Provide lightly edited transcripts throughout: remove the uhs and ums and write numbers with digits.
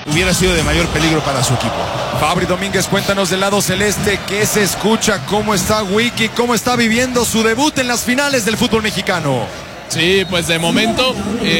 hubiera sido de mayor peligro para su equipo. Fabri Domínguez, cuéntanos del lado celeste, ¿qué se escucha? ¿Cómo está Wiki? ¿Cómo está viviendo su debut en las finales del fútbol mexicano? Sí, pues de momento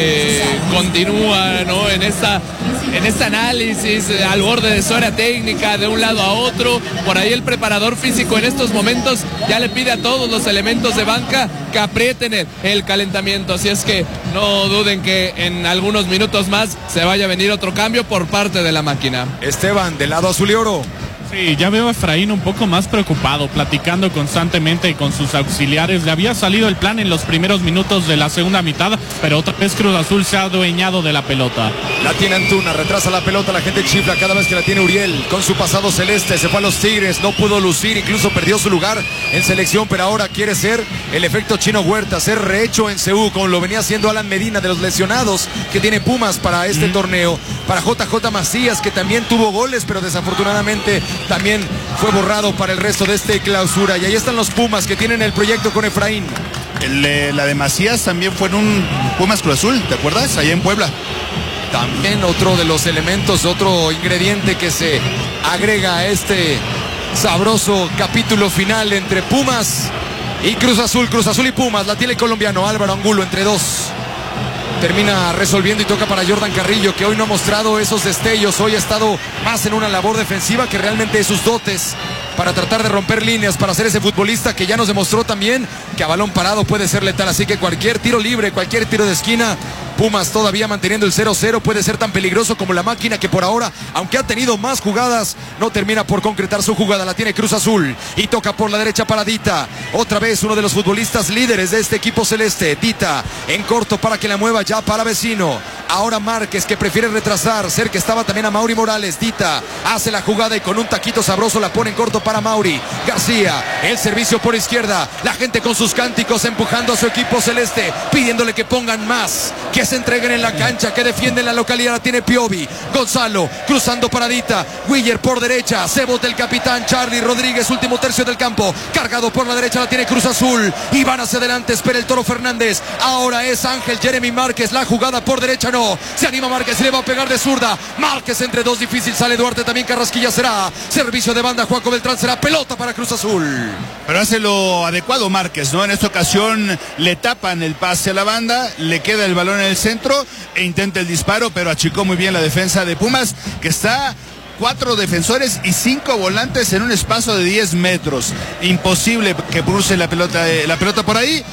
continúa, ¿no? en este análisis al borde de su área técnica, de un lado a otro. Por ahí el preparador físico en estos momentos ya le pide a todos los elementos de banca que aprieten el calentamiento. Así es que no duden que en algunos minutos más se vaya a venir otro cambio por parte de la máquina. Esteban, del lado azul y oro. Sí, ya veo a Efraín un poco más preocupado, platicando constantemente con sus auxiliares. Le había salido el plan en los primeros minutos de la segunda mitad, pero otra vez Cruz Azul se ha adueñado de la pelota. La tiene Antuna, retrasa la pelota, la gente chifla cada vez que la tiene Uriel. Con su pasado celeste, se fue a los Tigres, no pudo lucir, incluso perdió su lugar en selección, pero ahora quiere ser el efecto Chino Huerta, ser rehecho en CU, como lo venía haciendo Alan Medina, de los lesionados que tiene Pumas para este torneo. Para JJ Macías, que también tuvo goles, pero desafortunadamente también fue borrado para el resto de este clausura. Y ahí están los Pumas que tienen el proyecto con Efraín. La de Macías también fue en un Pumas Cruz Azul, ¿te acuerdas? Allá en Puebla. También otro de los elementos, otro ingrediente que se agrega a este sabroso capítulo final entre Pumas y Cruz Azul y Pumas. La tiene el colombiano Álvaro Angulo entre dos. Termina resolviendo y toca para Jordan Carrillo, que hoy no ha mostrado esos destellos. Hoy ha estado más en una labor defensiva que realmente de sus dotes para tratar de romper líneas, para ser ese futbolista que ya nos demostró también que a balón parado puede ser letal. Así que cualquier tiro libre, cualquier tiro de esquina, Pumas todavía manteniendo el 0-0, puede ser tan peligroso como la máquina, que por ahora, aunque ha tenido más jugadas, no termina por concretar su jugada. La tiene Cruz Azul y toca por la derecha para Dita. Otra vez uno de los futbolistas líderes de este equipo celeste. Dita en corto para que la mueva ya para Vecino. Ahora Márquez, que prefiere retrasar. Cerca estaba también a Mauri Morales. Dita hace la jugada y con un taquito sabroso la pone en corto para Mauri. García, el servicio por izquierda. La gente con sus cánticos empujando a su equipo celeste, pidiéndole que pongan más, que se entreguen en la cancha, que defienden la localidad. La tiene Piovi. Gonzalo cruzando para Dita. Willer por derecha. Se bota el capitán Charlie Rodríguez, último tercio del campo. Cargado por la derecha la tiene Cruz Azul. Y van hacia adelante. Espera el Toro Fernández. Ahora es Ángel Jeremy Márquez. La jugada por derecha no. Se anima Márquez y le va a pegar de zurda. Márquez entre dos, difícil. Sale Duarte también. Carrasquilla será. Servicio de banda. Juaco Beltrán será. Pelota para Cruz Azul. Pero hace lo adecuado Márquez, ¿no? En esta ocasión le tapan el pase a la banda, le queda el balón en el centro e intenta el disparo, pero achicó muy bien la defensa de Pumas, que está 4 defensores y 5 volantes en un espacio de 10 metros. Imposible que cruce la pelota por ahí.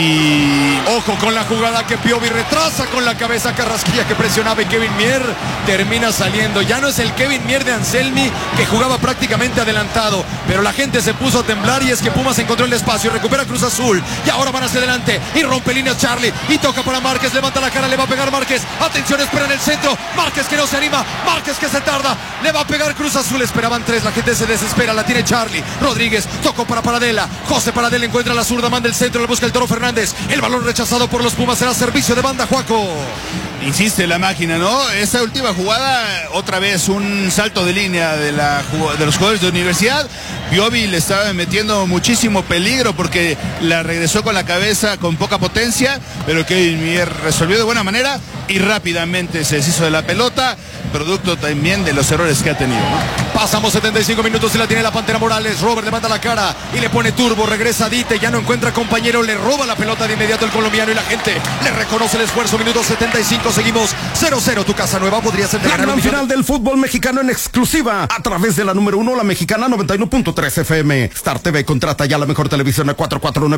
Y ojo con la jugada que Piovi retrasa con la cabeza. Carrasquilla, que presionaba, y Kevin Mier termina saliendo. Ya no es el Kevin Mier de Anselmi, que jugaba prácticamente adelantado, pero la gente se puso a temblar, y es que Pumas encontró el espacio, recupera Cruz Azul y ahora van hacia adelante y rompe líneas Charlie y toca para Márquez. Levanta la cara, le va a pegar Márquez. Atención, espera en el centro. Márquez, que no se anima. Márquez, que se tarda. Le va a pegar Cruz Azul. Esperaban 3, la gente se desespera. La tiene Charlie Rodríguez. Tocó para Paradela. José Paradela encuentra la zurda, manda el centro, le busca el Toro Fernández. El balón rechazado por los Pumas. Será servicio de banda, Juaco. Insiste la máquina, ¿no? Esta última jugada, otra vez un salto de línea de los jugadores de Universidad. Piovi le estaba metiendo muchísimo peligro porque la regresó con la cabeza con poca potencia, pero Kevin Mier resolvió de buena manera y rápidamente se deshizo de la pelota, producto también de los errores que ha tenido, ¿no? Pasamos 75 minutos y la tiene la Pantera Morales. Robert levanta la cara y le pone turbo. Regresa Dite, ya no encuentra compañero, le roba la pelota de inmediato el colombiano y la gente le reconoce el esfuerzo. Minuto 75, seguimos 0-0. Tu casa nueva podría ser de la gran final del fútbol mexicano en exclusiva a través de la número 1, la Mexicana 91.3 FM. Star TV contrata ya la mejor televisión a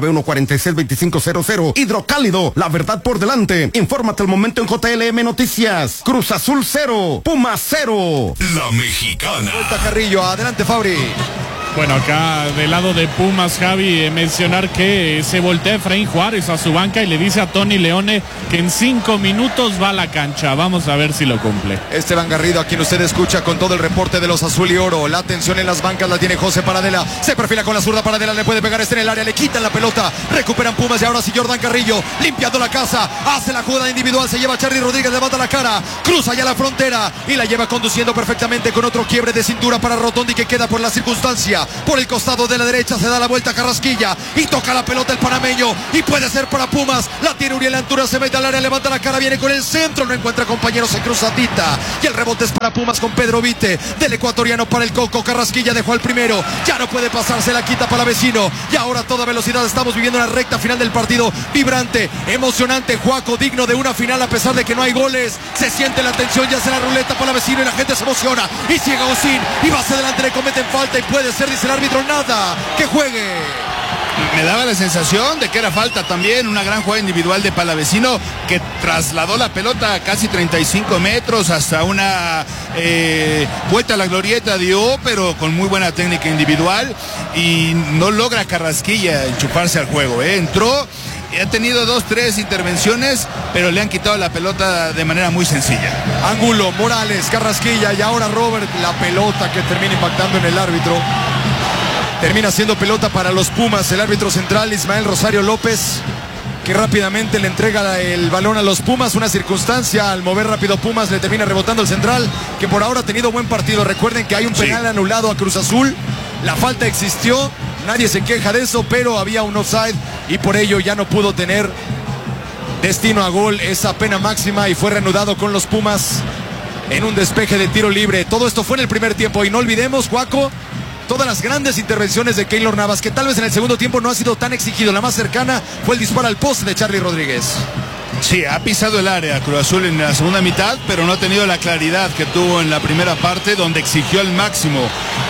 4491-462500. Hidrocálido, la verdad por delante. Infórmate al momento en JLM Noticias. Cruz Azul 0, Pumas 0. La Mexicana. Carrillo, adelante Fabri. Bueno, acá del lado de Pumas, Javi, mencionar que se voltea Efraín Juárez a su banca y le dice a Tony Leone que en 5 minutos va a la cancha. Vamos a ver si lo cumple. Esteban Garrido, a quien usted escucha con todo el reporte de los azul y oro. La atención en las bancas la tiene José Paradela. Se perfila con la zurda. Paradela le puede pegar, está en el área, le quitan la pelota. Recuperan Pumas y ahora sí Jordan Carrillo limpiando la casa. Hace la jugada individual, se lleva a Charly Rodríguez, levanta la cara, cruza ya la frontera y la lleva conduciendo perfectamente con otro quiebre de cintura para Rotondi, que queda por la circunstancia. Carrasquilla. Por el costado de la derecha se da la vuelta Carrasquilla y toca la pelota el panameño y puede ser para Pumas. La tiene Uriel Antuna, se mete al área, levanta la cara, viene con el centro, no encuentra compañeros, se cruza Tita y el rebote es para Pumas con Pedro Vite, del ecuatoriano para el Coco. Carrasquilla dejó al primero, ya no puede pasarse, la quita para Vecino y ahora a toda velocidad estamos viviendo una recta final del partido, vibrante, emocionante, Juaco, digno de una final a pesar de que no hay goles. Se siente la tensión, ya hace la ruleta para Vecino y la gente se emociona y sigue Agustín y va hacia adelante, le cometen falta y puede ser, dice el árbitro, nada, que juegue. Me daba la sensación de que era falta también, una gran jugada individual de Palavecino que trasladó la pelota a casi 35 metros hasta una vuelta a la glorieta dio, pero con muy buena técnica individual y no logra Carrasquilla enchufarse al juego, entró y ha tenido 2-3 intervenciones, pero le han quitado la pelota de manera muy sencilla. Ángulo, Morales, Carrasquilla y ahora Robert, la pelota que termina impactando en el árbitro. Termina siendo pelota para los Pumas, el árbitro central Ismael Rosario López, que rápidamente le entrega el balón a los Pumas, una circunstancia, al mover rápido Pumas le termina rebotando el central, que por ahora ha tenido buen partido. Recuerden que hay un penal anulado a Cruz Azul, la falta existió, nadie se queja de eso, pero había un offside y por ello ya no pudo tener destino a gol esa pena máxima y fue reanudado con los Pumas en un despeje de tiro libre. Todo esto fue en el primer tiempo y no olvidemos, Juaco, todas las grandes intervenciones de Keylor Navas, que tal vez en el segundo tiempo no ha sido tan exigido. La más cercana fue el disparo al poste de Charlie Rodríguez. Sí, ha pisado el área Cruz Azul en la segunda mitad, pero no ha tenido la claridad que tuvo en la primera parte, donde exigió al máximo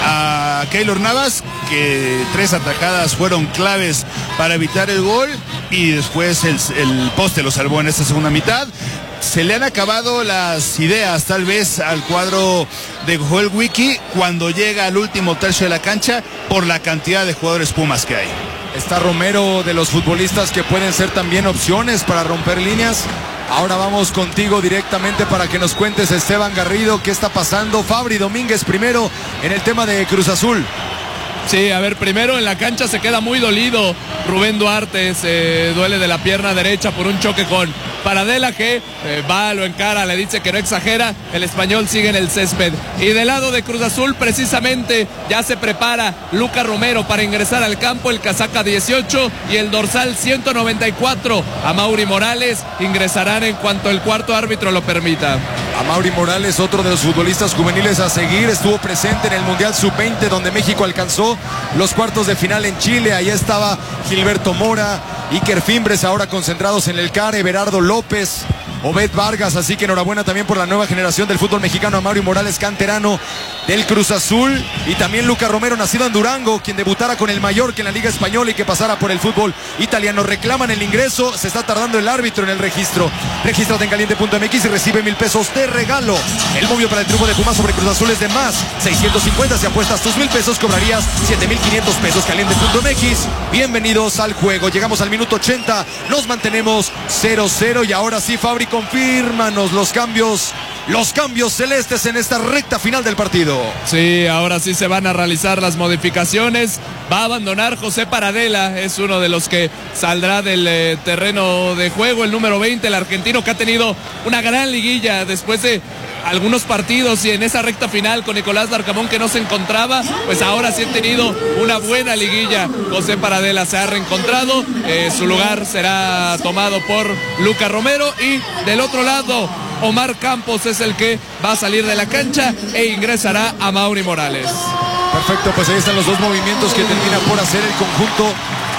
a Keylor Navas, que 3 atajadas fueron claves para evitar el gol y después el poste lo salvó en esta segunda mitad. Se le han acabado las ideas tal vez al cuadro de Joel Wiki cuando llega al último tercio de la cancha por la cantidad de jugadores Pumas que hay. Está Romero, de los futbolistas que pueden ser también opciones para romper líneas. Ahora vamos contigo directamente para que nos cuentes, Esteban Garrido, qué está pasando. Fabri Domínguez primero en el tema de Cruz Azul. Sí, a ver, primero en la cancha se queda muy dolido Rubén Duarte, se duele de la pierna derecha por un choque con Paradela, que va, lo encara, le dice que no exagera, el español sigue en el césped. Y del lado de Cruz Azul precisamente ya se prepara Luca Romero para ingresar al campo, el casaca 18 y el dorsal 194. Amaury Morales ingresarán en cuanto el cuarto árbitro lo permita. Amaury Morales, otro de los futbolistas juveniles a seguir, estuvo presente en el Mundial Sub-20 donde México alcanzó los cuartos de final en Chile. Ahí estaba Gilberto Mora, Iker Fimbres, ahora concentrados en el CAR, Everardo López, Obed Vargas, así que enhorabuena también por la nueva generación del fútbol mexicano, Amaury Morales, canterano del Cruz Azul, y también Luca Romero, nacido en Durango, quien debutara con el Mallorca en la Liga Española y que pasara por el fútbol italiano. Reclaman el ingreso, se está tardando el árbitro en el registro. Regístrate en caliente.mx y recibe 1,000 pesos de regalo. El movio para el triunfo de Pumas sobre Cruz Azul es de más 650. Si apuestas tus 1,000 pesos cobrarías 7,500 pesos. Caliente.mx, bienvenidos al juego. Llegamos al minuto 80, nos mantenemos 0-0 y ahora sí, Fabri, confírmanos los cambios celestes en esta recta final del partido. Sí, ahora sí se van a realizar las modificaciones. Va a abandonar José Paradela, es uno de los que saldrá del terreno de juego, el número 20, el argentino, que ha tenido una gran liguilla después de algunos partidos y en esa recta final con Nicolás Larcamón, que no se encontraba, pues ahora sí han tenido una buena liguilla. José Paradela se ha reencontrado, su lugar será tomado por Luca Romero y del otro lado Omar Campos es el que va a salir de la cancha e ingresará a Amaury Morales. Perfecto, pues ahí están los dos movimientos que termina por hacer el conjunto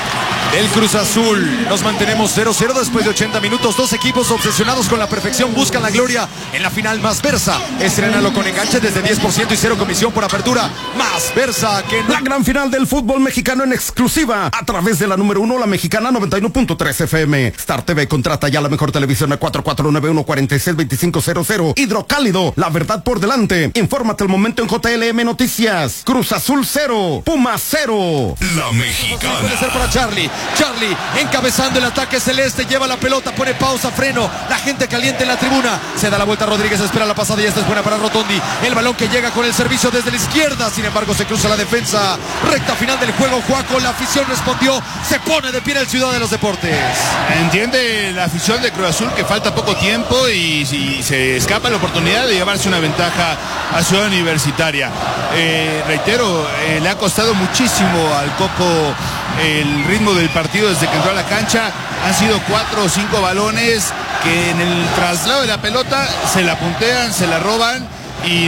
del Cruz Azul. Nos mantenemos 0-0 después de 80 minutos. Dos equipos obsesionados con la perfección buscan la gloria en la final. Más Versa, estrénalo con enganche desde 10% y 0 comisión por apertura. Más Versa que la gran final del fútbol mexicano en exclusiva a través de la número 1, la Mexicana 91.3 FM. Star TV contrata ya la mejor televisión a 4491-462500. Hidrocálido, la verdad por delante. Infórmate al momento en JLM Noticias. Cruz Azul 0, Pumas 0. La Mexicana. Puede ser para Charlie encabezando el ataque celeste, lleva la pelota, pone pausa, freno, la gente caliente en la tribuna, se da la vuelta Rodríguez, espera la pasada y esta es buena para Rotondi, el balón que llega con el servicio desde la izquierda, sin embargo se cruza la defensa. Recta final del juego, Juaco, la afición respondió, se pone de pie en el Ciudad de los Deportes. Entiende la afición de Cruz Azul que falta poco tiempo y si se escapa la oportunidad de llevarse una ventaja a Ciudad Universitaria. Reitero, le ha costado muchísimo al Coco el ritmo del partido desde que entró a la cancha. Han sido 4 o 5 balones que en el traslado de la pelota se la puntean, se la roban y